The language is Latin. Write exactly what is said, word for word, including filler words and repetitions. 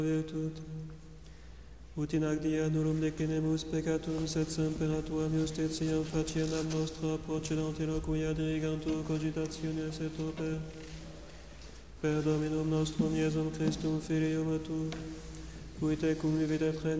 virtute. Ut in ac dia nullum declinemus peccatum, sed semper tuam justitiam faciendam nostra procedant eloquia dirigantur cogitationes et oper. Per Dominum nostrum Iesum Christum Filium tu, qui te cum vivit et